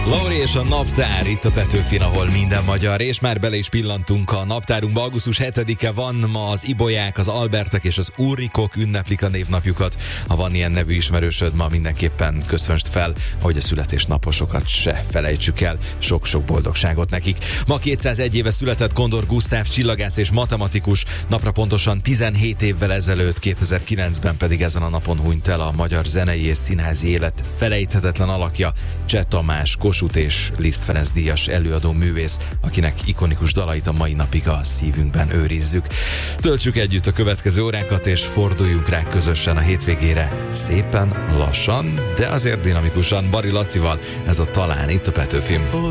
Lauri és a naptár itt a Petőfin, ahol minden magyar, és már bele is pillantunk a naptárunkba. Augusztus 7-e van ma, az Ibolyák, az Albertek és az Ulrikok ünneplik a névnapjukat. Ha van ilyen nevű ismerősöd, ma mindenképpen köszöntsd fel, hogy a születésnaposokat se felejtsük el. Sok-sok boldogságot nekik. Ma 201 éve született Kondor Gusztáv, csillagász és matematikus. Napra pontosan 17 évvel ezelőtt, 2009-ben pedig ezen a napon hunyt el a magyar zenei és színházi élet felejthetetlen alakja, Cseh Tamás, Kossuth és Liszt Ferenc díjas előadó művész, akinek ikonikus dalait a mai napig a szívünkben őrizzük. Töltsük együtt a következő órákat, és forduljunk rá közösen a hétvégére. Szépen, lassan, de azért dinamikusan. Bari Lacival, ez a Talán itt a Petőfin.